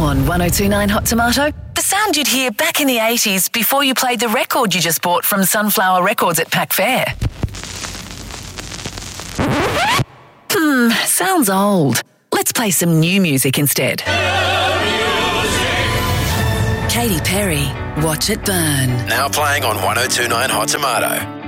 on 1029 Hot Tomato. The sound you'd hear back in the 80s before you played the record you just bought from Sunflower Records at Pack Fair. Sounds old. Let's play some new music instead. Katy Perry, Watch It Burn. Now playing on 1029 Hot Tomato.